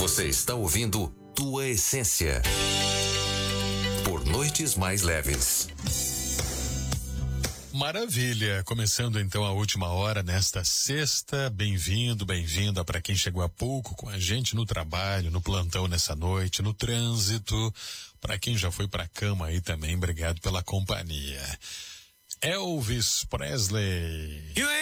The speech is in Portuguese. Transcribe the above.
Você está ouvindo Tua Essência por Noites Mais Leves. Maravilha, começando então a última hora nesta sexta. Bem-vindo, bem-vinda para quem chegou há pouco com a gente no trabalho, no plantão nessa noite, no trânsito. Para quem já foi para a cama aí também, obrigado pela companhia. Elvis Presley.